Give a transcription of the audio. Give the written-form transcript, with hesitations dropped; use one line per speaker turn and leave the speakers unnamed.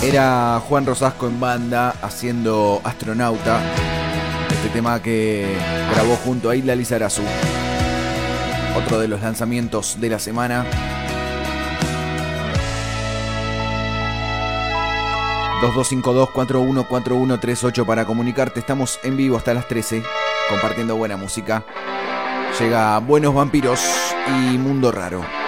Era Juan Rosasco en banda haciendo Astronauta, este tema que grabó junto a Isla Lizarazu. Otro de los lanzamientos de la semana. 2252-414138 para comunicarte. Estamos en vivo hasta las 13, compartiendo buena música. Llega Buenos Vampiros y Mundo Raro.